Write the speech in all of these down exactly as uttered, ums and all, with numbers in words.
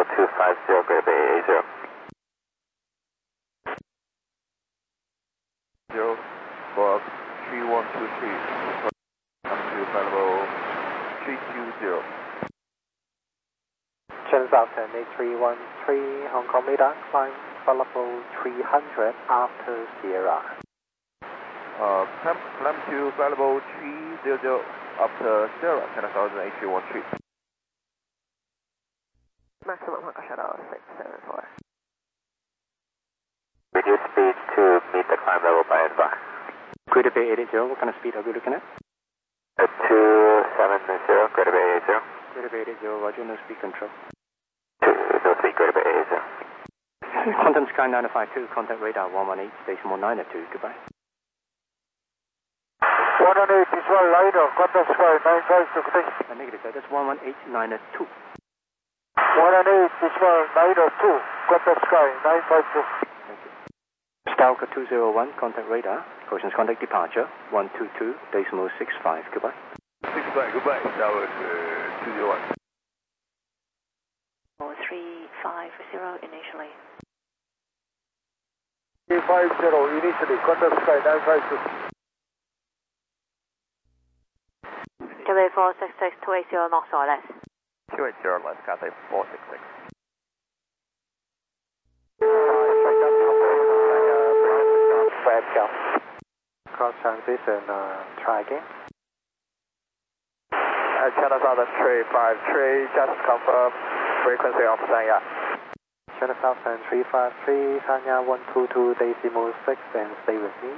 two five zero, Greater Bay eight zero. Zero, for three one two three, come to flight level three two zero. Channel Southern eight three one three, Hong Kong radar, climb flight level three hundred after Sierra. Uh, climb, climb to flight level three zero zero after Sierra, Channel Southern eight three one three. Maximum Hong Kong Shuttle six seven four. Reduce speed to meet the climb level by advice. Greater Bay eight zero, what kind of speed are we looking at? Uh, two seven zero, Greater Bay eight zero. Greater Bay eight zero, roger, no speed control. two, no speed, Greater Bay eight zero. Quantum Sky nine five two, contact radar one one eight, station one nine two, goodbye. one one eight is one radar, contact Sky nine five two, good day. Uh, negative, sir, that's one one eight nine two. one one eight is one radar two, contact Sky nine five two. Thank you. Stalker two zero one, contact radar, Oceans contact departure, one two two, decimal six five, goodbye. six five, goodbye, Tower uh, two zero one. three five zero initially. three five zero initially, contact Sky nine five two. Cathay four six six two eight zero knots or less. two eight zero less, Cathay four six six. Cross transition, uh, try again. Uh, Channel Southern three five three, just confirm frequency of Sanya. Channel Southern three five three, Sanya one two two decimal six, and stay with me.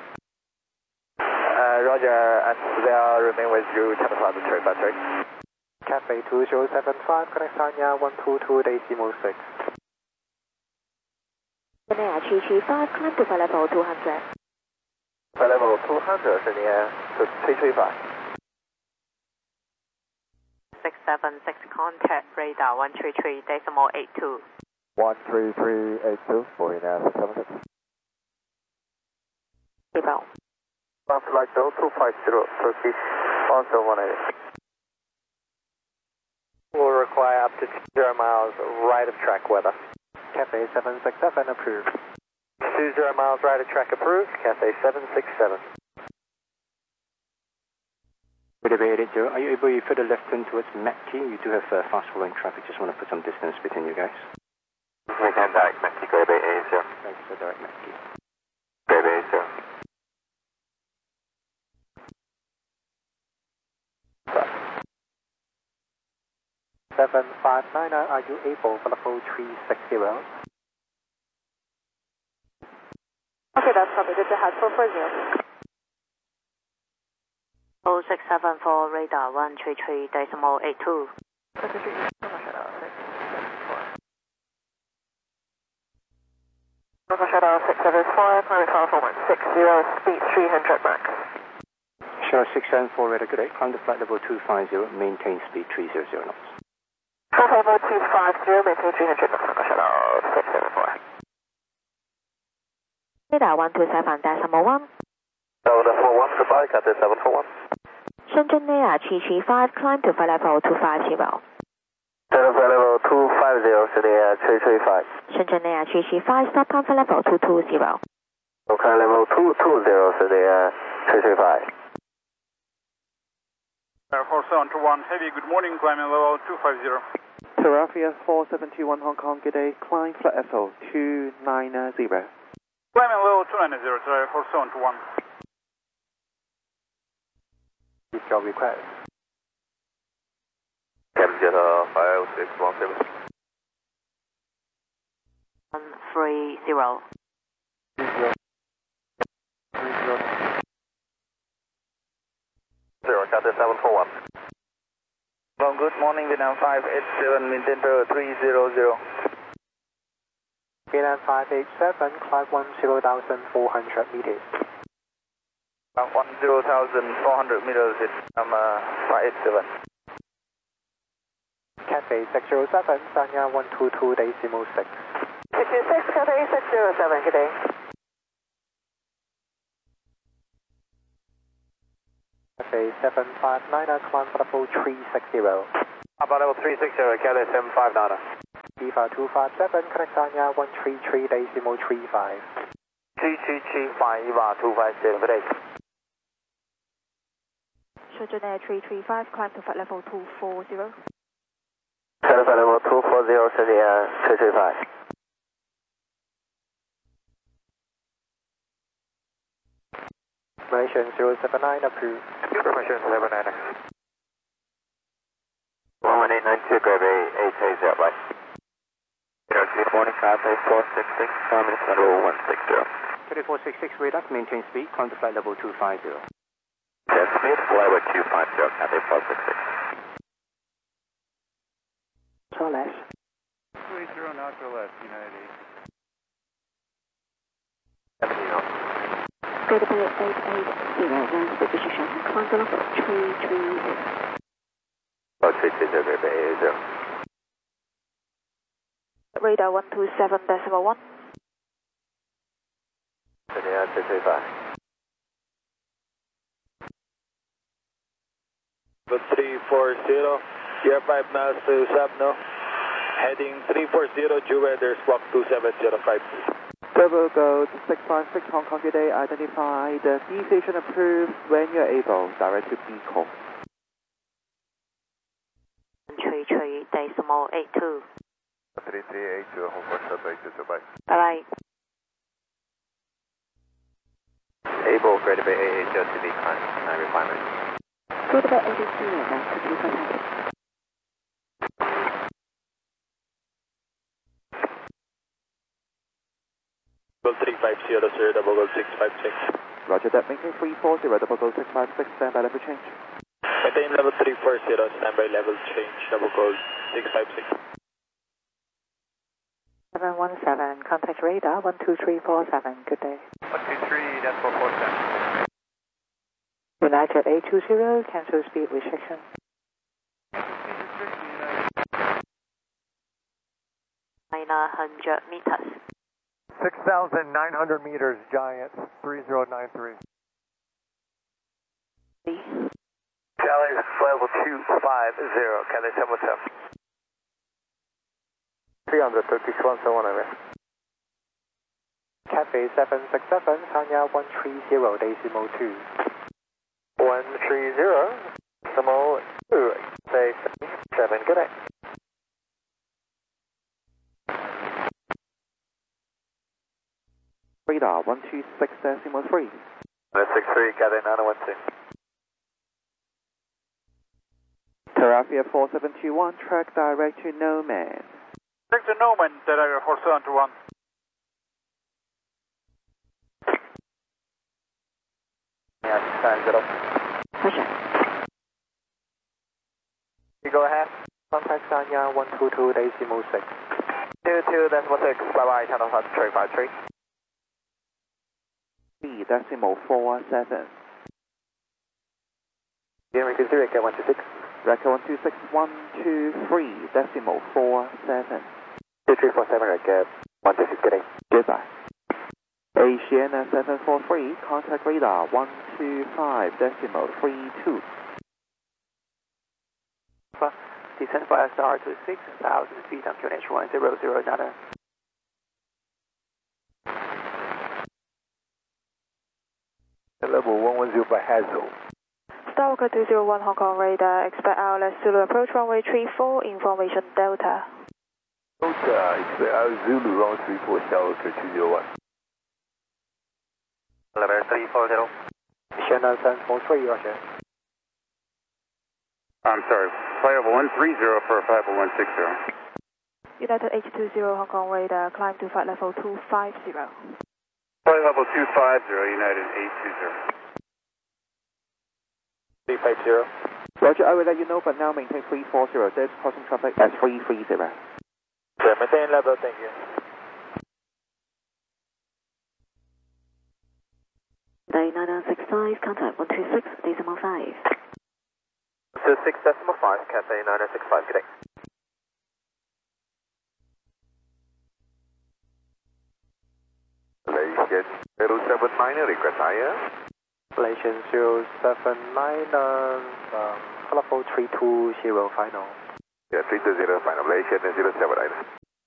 Uh, Roger, and they'll remain with you, Channel Southern three five three. Cathay two zero seven five, connect Sanya one two two decimal six. Air three three five, climb to flight level two hundred. Flight level two hundred in the air to three three five. six seven six, contact radar one three three decimal eight two. one three three eight two, boarding air six seven six. Zero. Flight level two five zero, Turkey, also one eighty. Will require up to zero miles right of track weather. Cathay seven six seven approved. two zero miles right of track approved, Cathay seven six seven. Greater Bay eight zero, are you able to further left turn towards Mackie? You do have uh, fast flowing traffic, just want to put some distance between you guys. We can direct Mackie, Greater Bay eight zero. Thanks for direct Mackie. Greater Bay eight zero. seven five nine, are you able for level three six zero? Okay, that's probably good to have four four zero. oh six seven four, radar one three three decimal eight two. Hong Kong Shuttle six seven four, climb one six zero, speed three hundred max. Shuttle six seven four, radar good day, climb to flight level two five zero, maintain speed three hundred knots. Flight level two five zero, maintain three hundred knots, Hong Kong Shuttle six seven four. Radar one two seven decimal one. seven four one, goodbye, Cathay seven four one. Shenzhen Air three three five, climb to flight level two five zero. Channel flight level two five zero, Sydney Air three three five. Shenzhen Air three three five, stop climb flight level two two zero. Okay, level two two zero, Sydney Air three three five. Air four seven two one, heavy, good morning, climbing level two five zero. Terrafia four seven two one Hong Kong, good day, climb flight S O two nine zero. Climbing level two nine zero, Air four seven two one. With your request. Captain Delta five six one seven. one three zero. Zero, Cathay seven four one. Well, good morning, Vietnam five eight seven, maintain tower three zero zero. Vietnam five eight seven, climb one zero thousand four hundred meters. Uh, one zero thousand four hundred meters, Vietnam uh, five eight seven. Cathay six zero seven, Sanya one two two decimal six. six two six, Cathay six zero seven, good day. Cathay seven five nine, climb level three six zero. About level three six zero, Cathay seven five nine. Viva two five seven, connect Anya one three three decimal three five. three three three five, Viva two five seven, good day. Shenzhen Air three three five, climb to flight level two four zero. Climb flight level two four zero, Shenzhen Air three three five. Malaysian zero seven nine approved. Malaysian seven nine. one one eight nine two, gravity eight eight zero, bye. zero two forty five, four six six, five minutes level one six zero. thirty-four sixty-six radar, maintain speed, climb to flight level two five zero. Jet speed, fly with two five zero, Cathay four six six. So less. two eight zero, knock or less, United eight. seventy knots. Greater Bay eight eight zero, lands with British Shuttle, climb to level three three zero. Oh, three three zero, gravity eight eight zero. Radar one two seven decimal one. Shenzhen Air three three five. three four zero, gear five miles to Sabno, heading three four zero, due weather, squawk two seven zero five. Bravo Gold six five six Hong Kong, good day, identified, uh, B station approved, when you're able, direct to B call. three three decimal eight two. three three eight two, Hong Kong Shuttle eight two two, bye. Bye bye. Able, Greater Bay eight eight zero to decline, nine refinement. Greater Bay eight eight zero, lands to three five zero. three five zero, sir, double gold six five six. Roger that, maintain three four zero, double gold six five six, stand by level change. Maintain level three four zero, standby level change, double gold six five six. seven one seven, contact radar one two three four seven, good day. one two three, that's four four seven. United eight two zero, cancel speed restriction. nine hundred meters. six thousand nine hundred meters, Giant, three zero nine three. Charlie, level two five zero, Cathay seven seven. three thirty-one, so on over. Cathay seven six seven, Tanya one three zero, decimal two. one three zero, decimal two, say seven, good day. Radar one two six decimal three. one six three, Cathay nine one two. Terrafia four seven two one, track direct to Noman. Direct to Noman, Terrafia four seven two one. Yeah, time zero. Roger. You go ahead. Contact Tanya one two two, decimal six. two two, decimal six, bye bye, channel three five three. B decimal four seven. Gear two zero, get one two six. Record one two six one two three decimal four seven. two three four seven, get one two six, good day. Goodbye. Asiana seven four three, contact radar one two five decimal three two. Descend for S R to six thousand feet on Q N H one zero zero nine. Level one one zero by Hazel. Starwalker two zero one Hong Kong radar, expect R L S Zulu approach runway three four, information Delta. Delta, expect our Zulu round three four, Starwalker two zero one. Level three four zero. Shannon seven four three, roger. I'm sorry, flight level one three zero for flight level one six zero. United eight two zero Hong Kong radar, climb to flight level two five zero. Flight level two five zero, United eight two zero. three five zero. Roger, I will let you know, but now maintain three four zero, there's crossing traffic at three three zero. Okay, maintain level, thank you. nine nine six five, contact one two six decimal five. So six decimal five, Cathay nine nine six five, good day. Malaysian zero seven nine, request higher. Malaysian zero seven nine, um, level three two zero final. Yeah, three two zero, final. Malaysian zero seven nine.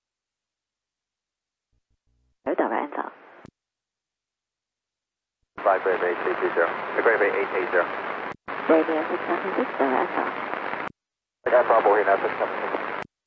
five, Brave eight eight zero. Brave eight eight zero. Radio six seven six, Delta Echo. I got Bravo here now, six seven six.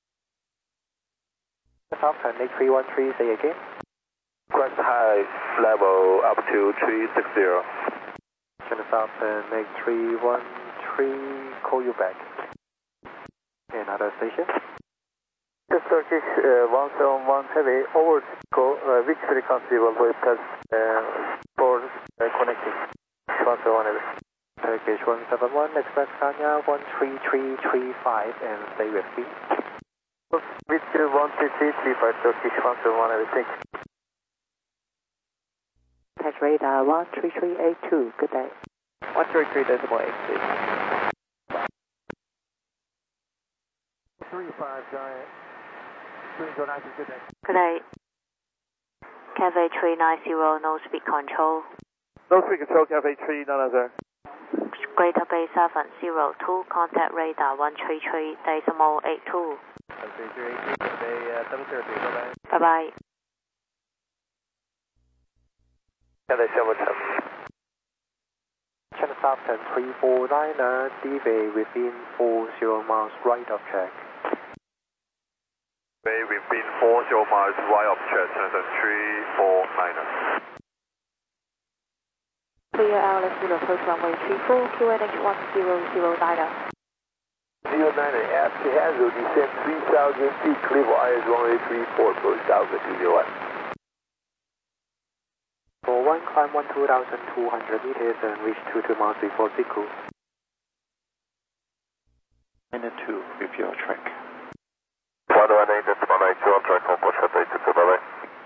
Southern eight three one three, say again. Request high level up to three six zero. China Southern eight three one three, call you back. Another station. This Turkish uh, one seven one Heavy, over Cisco, uh, which frequency will we test uh, for uh, connecting? one seven one Heavy. Turkish one seven one, expect Sanya one three three three five and stay with me. With uh, one three three three five, Turkish one seven one Heavy, thank you. Touch radar one three three eight two, good day. one three three decimal eight two. three five, Giant. Good day. Good day. Cafe three nine zero, no speed control. No speed control, Cafe three nine zero. Greater Bay seven zero two, contact radar one three three decimal eight two. one three three eight two, Bay seven zero three, bye-bye. Bye-bye. Cafe seven seven. China Southern three four nine, uh, deviate within forty miles right of track. Bay within forty miles right of track, China three four nine. Clear L S Zulu approach runway three four, Q N H one zero zero nine. zero nine, ask Hazel, descend three thousand feet, clear for I S runway three four, approach Alpha two zero one. For one, climb one two thousand two hundred meters and reach two two miles before Zico. Minute two, with your track. one one eight, that's one eight two on track, on push at eight two, bye-bye.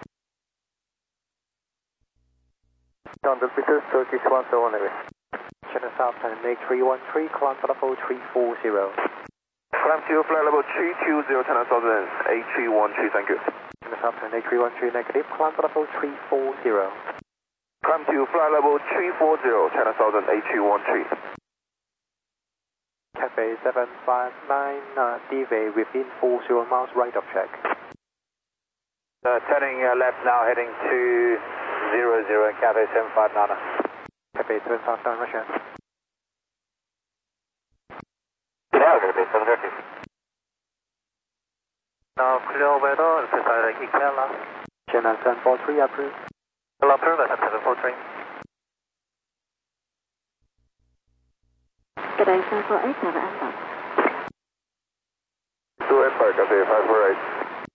Thunder Peters, Turkish one seven one Heavy. China Southern eight three one three, climb level three four zero. Climb to flight level three two zero, China Southern eight three one three, thank you. China Southern eight three one three, negative, climb level three four zero. Climb to flight level three four zero, China Southern eight three one three. Cafe seven five nine, uh, deviate within forty miles right of track. Uh, turning uh, left now, heading to zero zero, Cafe seven five nine. Cafe seven five nine, Russia. Now going to be seven thirty. Now clear weather, precise Ikela. China seven four three, approved. Hello, approved, seven four three. Good day, seven four eight, Delta Echo. two Empire, Cafe five four eight.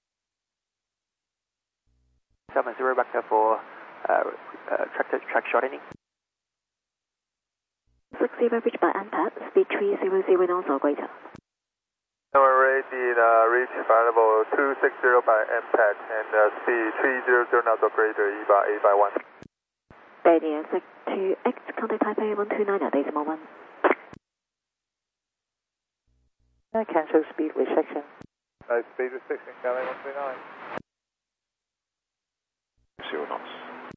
seven zero back there for uh, uh, track, track shortening. six zero, reach by Antat, speed three zero zero knots or greater. Number ready, uh, reach flight level two six zero by M PAT and uh, speed three zero zero knots or greater, E V A eight five one. Radio six two X, contact Taipei one two nine, decimal one. Uh, cancel speed restriction. Uh, speed restriction, Cafe one three nine. Zero knots.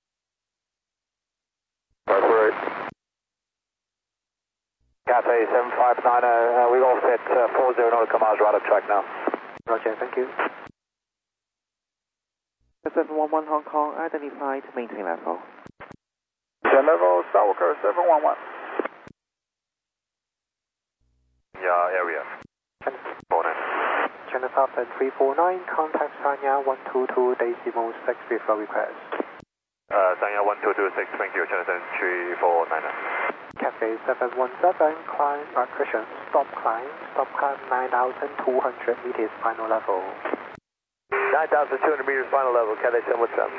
five four eight. Cafe seven five nine, uh, we all set uh, four zero nautical miles right of track now. Roger, thank you. seven one one Hong Kong, identified, maintain level. Ten level, Skywalker seven one one. Yeah, area. China Southern three four nine, contact Sanya one two two decimal six with a request. Uh, Sanya one two two six, thank you, China Southern three four nine. Cafe seven one seven, climb, uh, correction, stop climb, stop climb nine thousand two hundred meters, final level. nine thousand two hundred meters final level, Cafe seven one seven.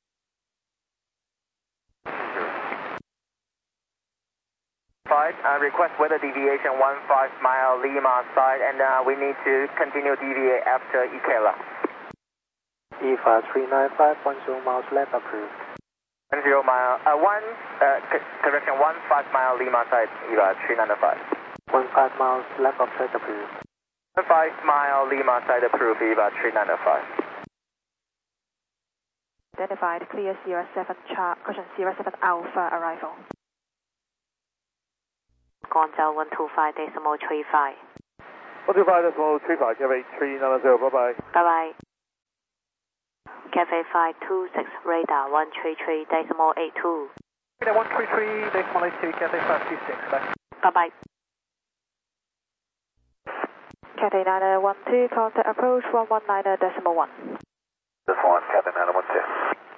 Five, uh, request weather deviation one five mile Lima side, and uh, we need to continue deviate after Ikela. E V A three nine five, one zero miles left, approved. One zero mile, uh, one, uh, correction, one five mile Lima side, E V A three nine five. One five miles left of track, approved. One five mile Lima side approved, E V A three nine five. Identified, clear Sierra seven, char, caution Sierra seven Alpha arrival. Guangzhou one two five decimal three five. one two five decimal three five, Cafe three nine zero, bye-bye. Bye-bye. Cafe five two six, radar one three three decimal eight two. one three three, decimal eight two, Cathay five two six, bye. Bye bye. Cathay nine one two, contact approach one one nine decimal one. This one, Cathay nine one two.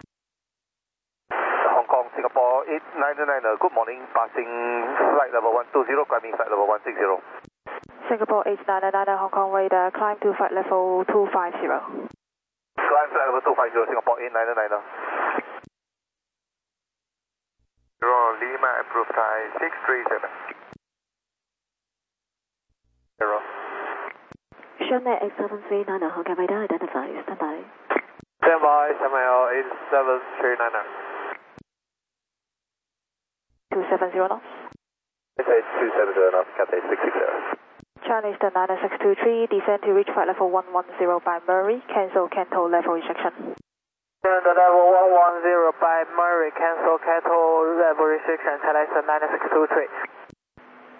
Hong Kong, Singapore eight nine nine, good morning, passing flight level one two zero, climbing flight level one six zero. Singapore eight nine nine, Hong Kong radar, climb to flight level two five zero. Climb flight level two five zero, Singapore eight nine nine. Zero Lima, approved time six three seven. Zero. Chevrolet eight seven three nine, Hong Kong radar identified, stand by. Stand by, Samuel eight seven three nine. two seven zero knots. Cathay two seven zero knots, Cathay six six zero. Chinese the nine six two three, descend to reach flight level one one zero by Murray, cancel Canto level restriction. And the level one one zero by Murray, cancel Cattle level restriction, Chinese the nine six two three.